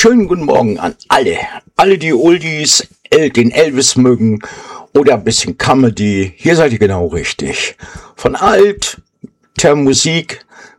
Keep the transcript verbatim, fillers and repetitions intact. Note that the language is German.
Schönen guten Morgen an alle. Alle, die Oldies, El- den Elvis mögen oder ein bisschen Comedy. Hier seid ihr genau richtig. Von alter Musik